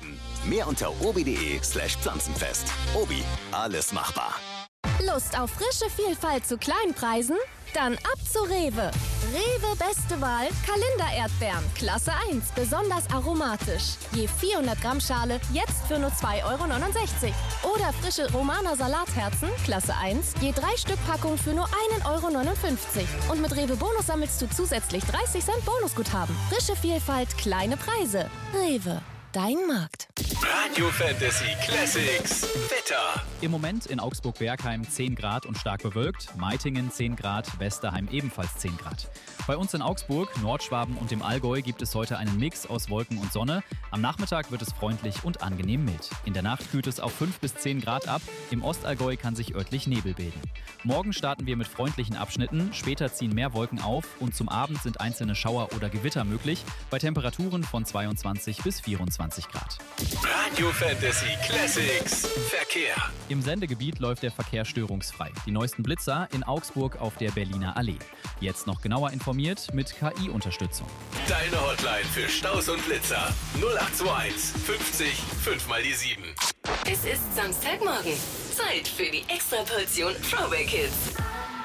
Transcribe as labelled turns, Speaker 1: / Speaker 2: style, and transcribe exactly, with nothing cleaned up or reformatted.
Speaker 1: haben. Mehr unter obi.de slash pflanzenfest. Obi, alles machbar.
Speaker 2: Lust auf frische Vielfalt zu Kleinpreisen? Dann ab zu Rewe. Rewe beste Wahl, Kalender-Erdbeeren, Klasse eins, besonders aromatisch. Je vierhundert Gramm Schale, jetzt für nur zwei Euro neunundsechzig. Oder frische Romaner Salatherzen, Klasse eins, je drei Stück Packung für nur ein Euro neunundfünfzig. Und mit Rewe Bonus sammelst du zusätzlich dreißig Cent Bonusguthaben. Frische Vielfalt, kleine Preise. Rewe, dein Markt.
Speaker 3: Radio Fantasy Classics Wetter.
Speaker 4: Im Moment in Augsburg-Bergheim zehn Grad und stark bewölkt, Meitingen zehn Grad, Westerheim ebenfalls zehn Grad. Bei uns in Augsburg, Nordschwaben und im Allgäu gibt es heute einen Mix aus Wolken und Sonne. Am Nachmittag wird es freundlich und angenehm mild. In der Nacht kühlt es auf fünf bis zehn Grad ab, im Ostallgäu kann sich örtlich Nebel bilden. Morgen starten wir mit freundlichen Abschnitten, später ziehen mehr Wolken auf und zum Abend sind einzelne Schauer oder Gewitter möglich, bei Temperaturen von zweiundzwanzig bis vierundzwanzig Grad.
Speaker 3: Radio Fantasy Classics Verkehr.
Speaker 4: Im Sendegebiet läuft der Verkehr störungsfrei. Die neuesten Blitzer in Augsburg auf der Berliner Allee. Jetzt noch genauer informiert mit K I-Unterstützung.
Speaker 3: Deine Hotline für Staus und Blitzer null acht zwei eins fünfzig fünf mal die sieben.
Speaker 5: Es ist Samstagmorgen. Zeit für die Extraportion Throwback Hits.